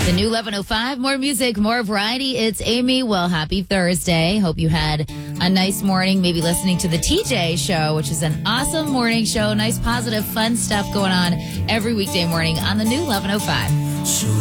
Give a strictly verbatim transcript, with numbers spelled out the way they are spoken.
The new eleven oh five, more music, more variety. It's Amy. Well, happy Thursday. Hope you had a nice morning, maybe listening to the T J Show, which is an awesome morning show. Nice, positive, fun stuff going on every weekday morning on the new eleven oh five. So